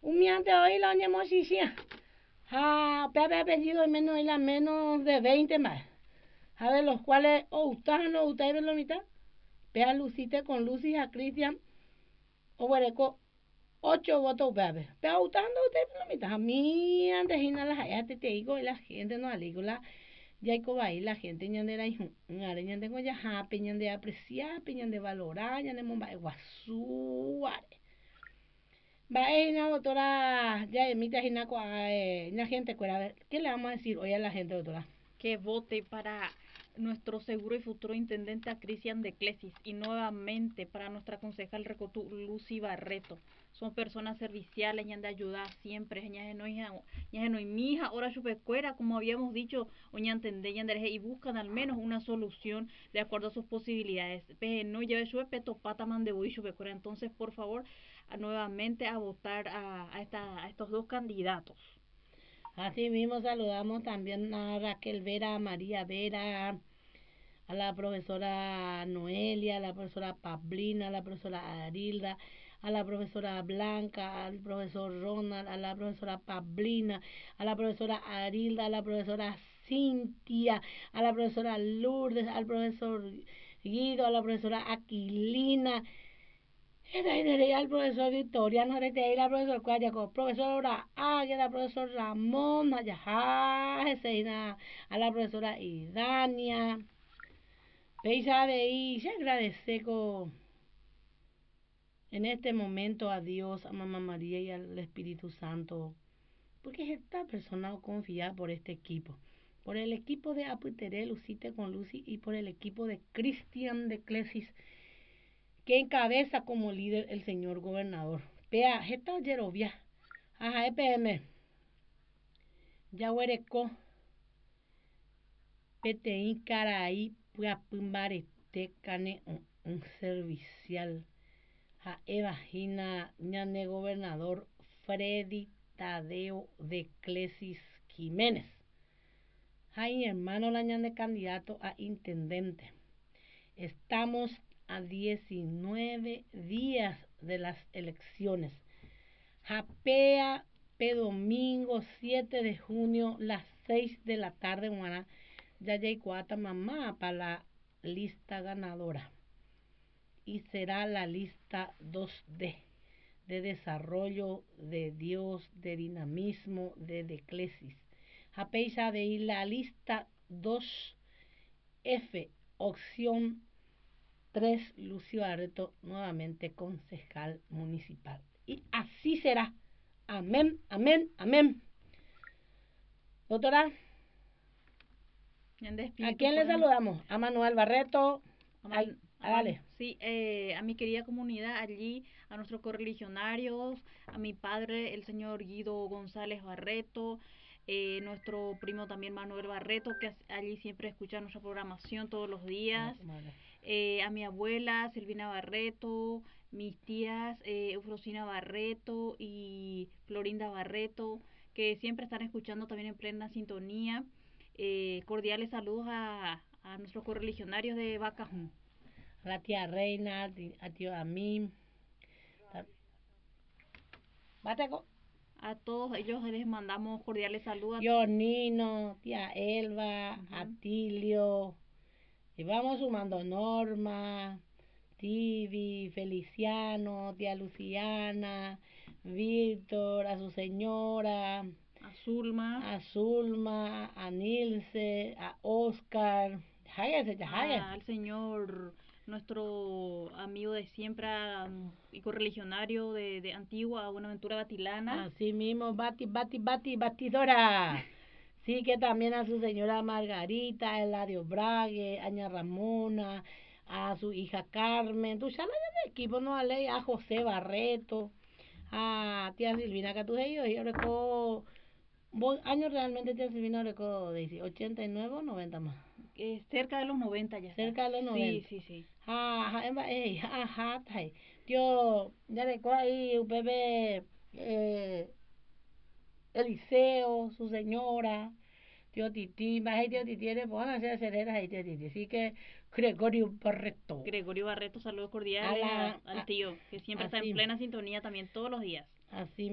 Un miante hoy la ñemo xixia. Pepe apellido menos de 20 más. A ver, los cuales, ustedes ven la mitad. Pea Lucite con Lucy a Cristian. O huereco 8 votos Pepe. Pea ustedes ven la mitad. A mí, antes de las hayas te digo, y la gente no aligula. Ya hay la gente ñandera y ñande con ya happy, ñande apreciar, ñande valorar, ñande momba guasuare. Va doctora, ya emita la gente cuera. A ver, ¿qué le vamos a decir hoy a la gente, doctora? Que vote para nuestro seguro y futuro intendente a Cristian de Clesis y nuevamente para nuestra concejal Recotu Lucy Barreto. Son personas serviciales y han de ayudar siempre. Y mi hija ahora chupecuera, como habíamos dicho, y buscan al menos una solución de acuerdo a sus posibilidades. No lleve su peto pata man de chupecuera. Entonces, por favor, nuevamente a votar a estos dos candidatos. Así mismo saludamos también a Raquel Vera, a María Vera, a la profesora Noelia, a la profesora Pablina, a la profesora Arilda, a la profesora Blanca, al profesor Ronald, a la profesora Pablina, a la profesora Arilda, a la profesora Cintia, a la profesora Lourdes, al profesor Guido, a la profesora Aquilina, al profesor Victoriano, al profesor Cuayaco, profesora Águeda, profesor Ramón, a la profesora Idania. Veisa de ahí, ya agradezco en este momento a Dios, a Mamá María y al Espíritu Santo, porque esta persona confía por este equipo, por el equipo de Aputeré, Lucite con Lucy y por el equipo de Cristian de Clesis, que encabeza como líder el señor gobernador. Pea, esta yerovia, EPM, Yahuereco, PTI, Caraí, Puapimbarete, Cane, un servicial. A Evagina, ñane gobernador Freddy Tadeo de Clesis Jiménez. Ay, hermano, la ñane candidato a intendente. Estamos a 19 días de las elecciones. Japea, domingo 7 de junio, las 6 de la tarde, Juana, ya cuata mamá para la lista ganadora. Y será la lista 2D de desarrollo de Dios, de dinamismo, de declesis. A pesar de ir la lista 2F, opción 3, Lucio Barreto, nuevamente concejal municipal. Y así será. Amén, amén, amén. Doctora, ¿a quién le saludamos? A Manuel Barreto. Dale. Sí, a mi querida comunidad allí, a nuestros correligionarios, a mi padre, el señor Guido González Barreto, nuestro primo también Manuel Barreto, que allí siempre escucha nuestra programación todos los días, a mi abuela Silvina Barreto, mis tías Eufrosina Barreto y Florinda Barreto, que siempre están escuchando también en plena sintonía. Cordiales saludos a nuestros correligionarios de Bacajún. A la tía Reina, a tío Amim. A todos ellos les mandamos cordiales saludos. Tío Nino, tía Elba, Atilio. Y vamos sumando Norma, Tibi, Feliciano, tía Luciana, Víctor, a su señora, a Zulma, a Nilce, a Oscar, al señor, nuestro amigo de siempre y correligionario de Antigua, Buenaventura Batilana. Así mismo, Batidora. Sí, que también a su señora Margarita, Eladio Brague, a Ña Ramona, a su hija Carmen, tú ya de equipo, no ale, a José Barreto, a tía Silvina, que tú yo recuerdo, años realmente tía Silvina recuerdo, 89 o 90 más. Cerca de los 90 ya. Cerca de los 90. Sí. Yo, ya recuerdo ahí, UPB, Eliseo, su señora, tío Titi, más tío Titi, le van a hacer acereras ahí, tío Titi. Así que Gregorio Barreto, saludos cordiales al tío, que siempre está en plena sintonía también todos los días. Así